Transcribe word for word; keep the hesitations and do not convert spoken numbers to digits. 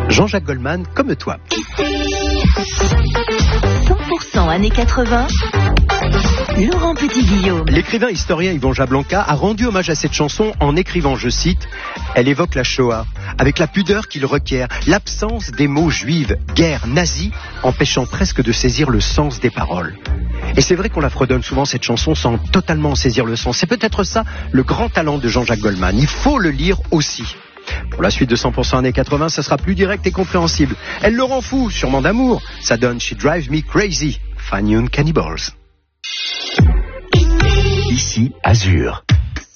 Jean-Jacques Goldman, comme toi. cent pour cent années quatre-vingts, Laurent Petit-Guillaume. L'écrivain historien Yvon Jablanca a rendu hommage à cette chanson en écrivant, je cite, « Elle évoque la Shoah, avec la pudeur qu'il requiert, l'absence des mots juifs, guerre, nazie, empêchant presque de saisir le sens des paroles. » Et c'est vrai qu'on la fredonne souvent, cette chanson, sans totalement en saisir le sens. C'est peut-être ça, le grand talent de Jean-Jacques Goldman. Il faut le lire aussi. Pour la suite de cent pour cent années quatre-vingts, ça sera plus direct et compréhensible. Elle le rend fou, sûrement d'amour. Ça donne She Drives Me Crazy, Fine Young Cannibals. Ici, Azur.